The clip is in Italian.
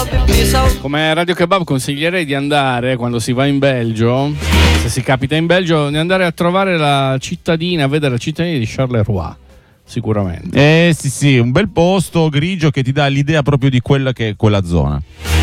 Come Radio Kebab consiglierei di andare, quando si va in Belgio, se si capita in Belgio, di andare a trovare la cittadina, a vedere la cittadina di Charleroi, sicuramente. Sì, un bel posto grigio che ti dà l'idea proprio di quella che è quella zona.